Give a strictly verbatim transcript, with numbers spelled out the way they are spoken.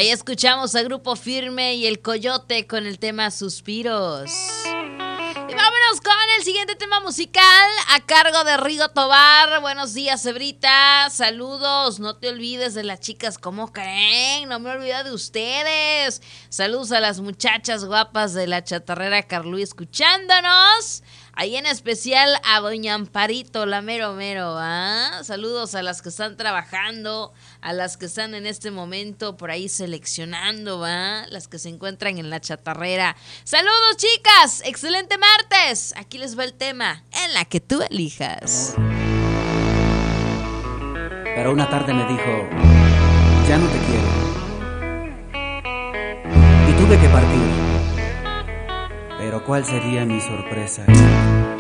Ahí escuchamos a Grupo Firme y El Coyote con el tema Suspiros. Y vámonos con el siguiente tema musical a cargo de Rigo Tobar. Buenos días, Cebrita. Saludos. No te olvides de las chicas, ¿cómo creen? No me olvido de ustedes. Saludos a las muchachas guapas de la chatarrera Carluy escuchándonos. Ahí en especial a Doña Amparito, la mero mero, ¿ah? Saludos a las que están trabajando, a las que están en este momento por ahí seleccionando, ¿va? Las que se encuentran en la chatarrera. Saludos, chicas, excelente martes. Aquí les va el tema, en la que tú elijas. Pero una tarde me dijo, ya no te quiero. Y tuve que partir. Pero ¿cuál sería mi sorpresa?